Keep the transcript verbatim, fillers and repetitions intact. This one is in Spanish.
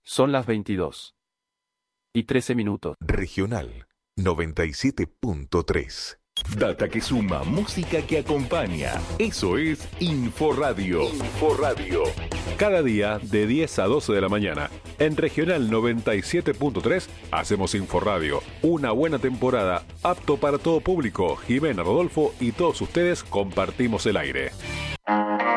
Son las veintidós y trece minutos. Regional noventa y siete punto tres. Data que suma, música que acompaña. Eso es Inforadio. Inforadio. Cada día de diez a doce de la mañana. En Regional noventa y siete punto tres hacemos Inforadio. Una buena temporada, apto para todo público. Jimena, Rodolfo y todos ustedes compartimos el aire.